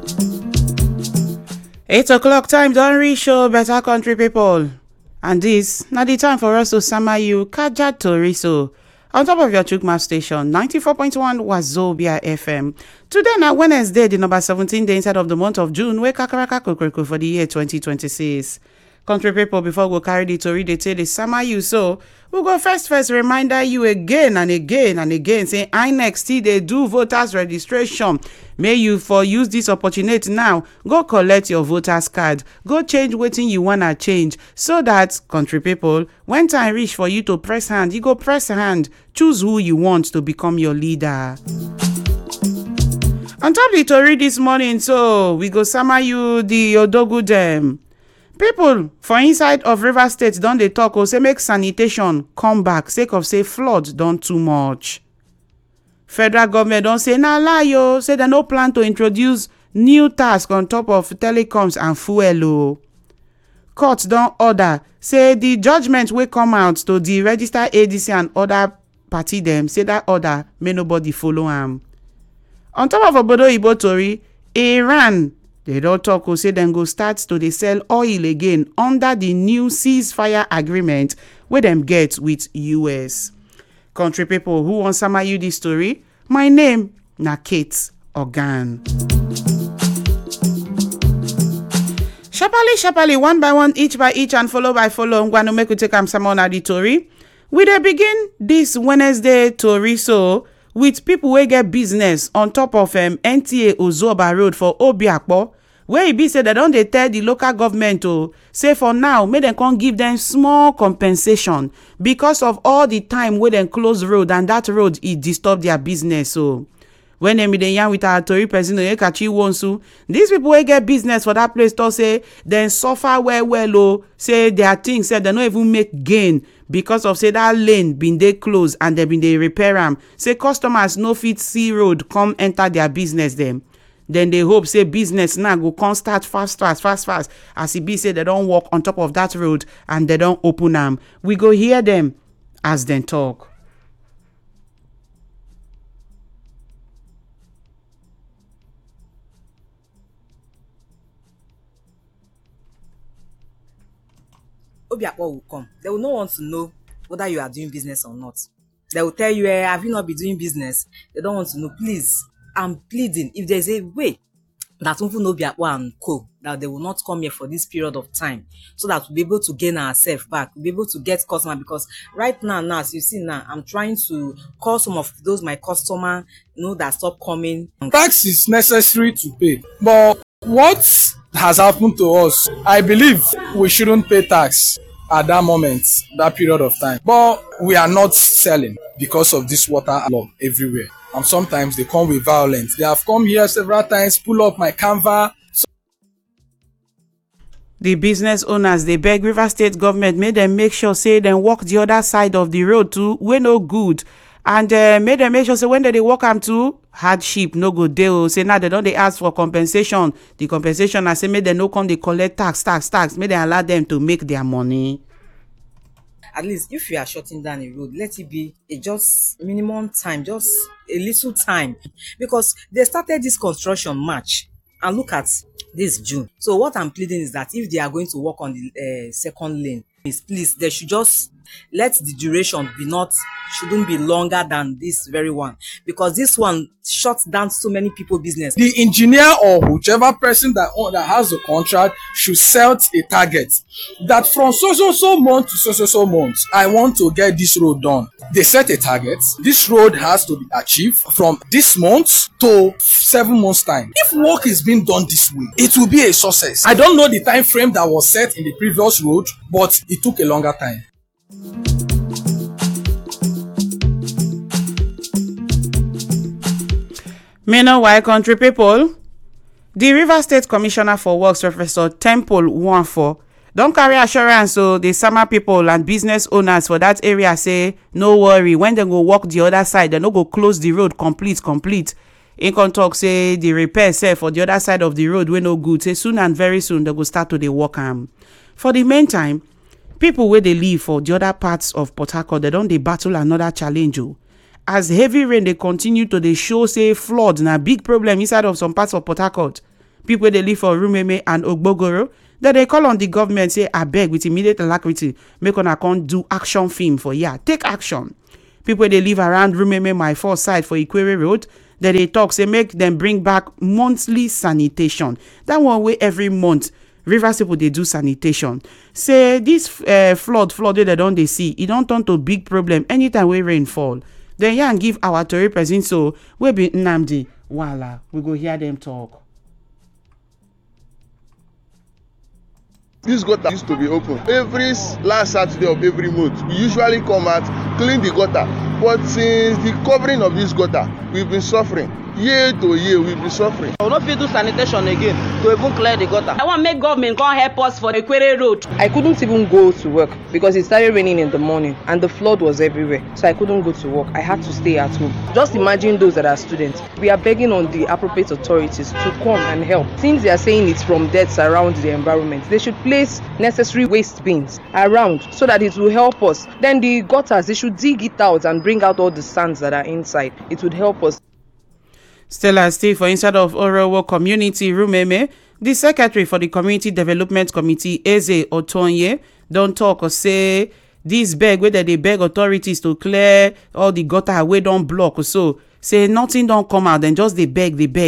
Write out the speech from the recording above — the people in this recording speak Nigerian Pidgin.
8 o'clock time don reach show better country people. And this na the time for us to sama you Kaja Tori so on top of your Chukma station 94.1 Wazobia FM. Today na Wednesday, the number 17 day inside of the month of June, wey kakaraka kokoroko for the year 2026. Country people, before we carry the Tori, they tell the sama you so we go first reminder you again and again and again say INEC still dey do voters registration. May you for use this opportunity now, go collect your voters card, go change wetin you wanna change, so that country people, when time reach for you to press hand, you go press hand, choose who you want to become your leader. On top the Tori this morning, so we go sama you the Odogu dem. People for inside of Rivers State don dey talk say make sanitation come back sake of say flood don too much. Federal government don say na lie o, say dem no plan to introduce new tax on top of telecoms and fuel o. Court don order say the judgment wey come out to the register ADC and other party dem, say that order may nobody follow am. On top of obodo Igbo Tori, Iran they don talk say dem go start to dey sell oil again under the new ceasefire agreement wey dem get with US. Country people who wan sama you this story, my name na Kate Ogan. Sharply, one by one, each by each, and follow by follow. Ngwanu make we take am sama na the Tori. We dey begin this Wednesday Tori so with people wey get business on top of NTA Ozuoba Road for Obiakpo, where e be say they don dey tell the local government to say for now make dem come give them small compensation because of all the time wey dem close road and that road e disturb their business. So when dem dey yarn with our Tori person Onyekachi Wonsu, these people wey get business for that place talk say dem suffer well o, say their things say dem no even make gain because of say that lane been dey close and dem been dey repair am. Say customers no fit see road come enter their business dem. Then they hope say business now go come start fast as e be say they don walk on top of that road and they don open am. We go hear them as dem talk. Obiakpo will come. They will not want to know whether you are doing business or not. They will tell you, have you not been doing business? They don't want to know. Please, I'm pleading, if there's a way that Obiakpo and co, that they will not come here for this period of time, so that we'll be able to gain ourselves back, we'll be able to get customer, because right now, as you see now, I'm trying to call some of those my customer, that stop coming. Tax is necessary to pay, but what has happened to us, I believe we shouldn't pay tax at that moment, that period of time, but we are not selling because of this water law everywhere. And sometimes they come with violence. They have come here several times, pull up my canvas. The business owners, they beg River State government make them make sure say them walk the other side of the road too, we no good. And make them make sure say when they walk am to hardship no go dey. Say now they don't they ask for compensation. The compensation I say make them no come they collect tax. Make them allow them to make their money. At least if you are shutting down a road, let it be a just minimum time, just a little time, because they started this construction March and look at this June. So what I'm pleading is that if they are going to work on the second lane, please they should just let the duration shouldn't be longer than this very one, because this one shuts down so many people business. The engineer or whichever person that has the contract should set a target that from so month to so months I want to get this road done. They set a target. This road has to be achieved from this month to 7 months time. If work is being done this way, it will be a success. I don't know the time frame that was set in the previous road, but it took a longer time. Meanwhile, country people, the River State Commissioner for Works, Professor Temple Nwafor, don carry assurance so the summer people and business owners for that area say no worry, when they go walk the other side, they no go close the road complete. In con talk say the repair sef for the other side of the road wey no good, say soon and very soon they go start to dey work am. For the meantime, people wey dey live for the other parts of Port Harcourt, they don dey battle another challenge o. As heavy rain dey continue to dey show say flood na big problem inside of some parts of Port Harcourt. People wey dey live for Rumeme and Ogbogoro, that they call on the government, say, I beg with immediate alacrity, make una come do action film for ya. Take action. People wey dey live around Rumeme, my first side for Ikwere Road, that they talk, say, make them bring back monthly sanitation. That one way every month, Rivers people they do sanitation. Say this flood wey they don't they see, it don't turn to big problem anytime we rain fall. Then yeah, and give our Tory president so we be Nnamdi Wala. We go hear them talk. This gutter used to be open every last Saturday of every month. We usually come out, clean the gutter. But since the covering of this gutter, we've been suffering. Year to year, we've been suffering. We no fit do sanitation again to even clear the gutter. I want make government come help us for Ikwere Road. I couldn't even go to work because it started raining in the morning and the flood was everywhere. So I couldn't go to work. I had to stay at home. Just imagine those that are students. We are begging on the appropriate authorities to come and help. Since they are saying it's from deaths around the environment, they should place necessary waste bins around so that it will help us. Then the gutters, they should dig it out and bring out all the sands that are inside. It would help us. Stella Steve for inside of Orowo Community Rumeme, the secretary for the Community Development Committee, Eze Otonye, don't talk or say this beg whether they beg authorities to clear all the gutter away don't block or so. Say nothing don't come out, then just they beg.